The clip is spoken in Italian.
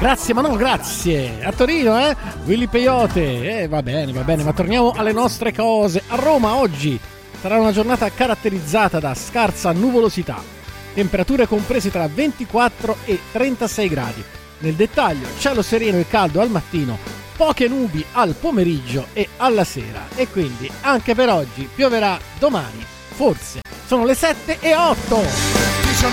Grazie, ma no, grazie. A Torino, Willy Peyote. Va bene, ma torniamo alle nostre cose. A Roma oggi sarà una giornata caratterizzata da scarsa nuvolosità. Temperature comprese tra 24 e 36 gradi. Nel dettaglio, cielo sereno e caldo al mattino, poche nubi al pomeriggio e alla sera. E quindi anche per oggi pioverà domani, forse. Sono le 7:08.